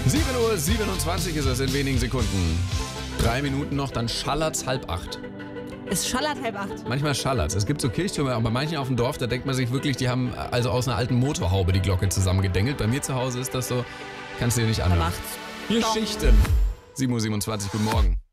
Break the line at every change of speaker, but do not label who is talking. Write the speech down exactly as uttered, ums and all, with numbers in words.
sieben Uhr siebenundzwanzig ist es in wenigen Sekunden. Drei Minuten noch, dann schallert's halb acht.
Es schallert halb acht.
Manchmal schallert's. Es gibt so Kirchtürme, aber bei manchen auf dem Dorf, da denkt man sich wirklich, die haben also aus einer alten Motorhaube die Glocke zusammengedengelt. Bei mir zu Hause ist das so, kannst du dir nicht anhören.
Da macht's.
Geschichten. sieben Uhr siebenundzwanzig, guten Morgen.